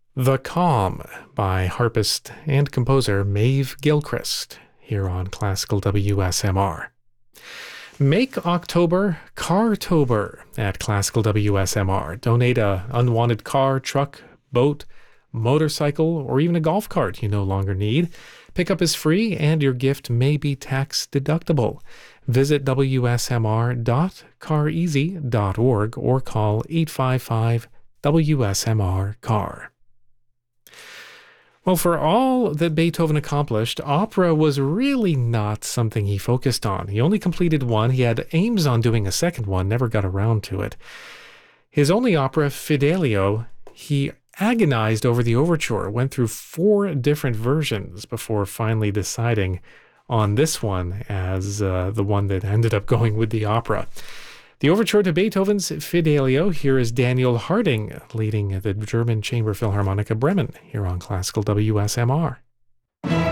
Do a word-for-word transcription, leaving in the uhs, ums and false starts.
The Calm by harpist and composer Maeve Gilchrist here on Classical W S M R. Make October Cartober at Classical W S M R. Donate a unwanted car, truck, boat, motorcycle, or even a golf cart you no longer need. Pickup is free and your gift may be tax deductible. Visit w s m r dot car easy dot org or call eight five five W S M R car. Well, for all that Beethoven accomplished, opera was really not something he focused on. He only completed one. He had aims on doing a second one, never got around to it. His only opera, Fidelio, he agonized over the overture, went through four different versions before finally deciding on this one as uh, the one that ended up going with the opera. The overture to Beethoven's Fidelio. Here is Daniel Harding leading the German Chamber Philharmonic of Bremen here on Classical W S M R.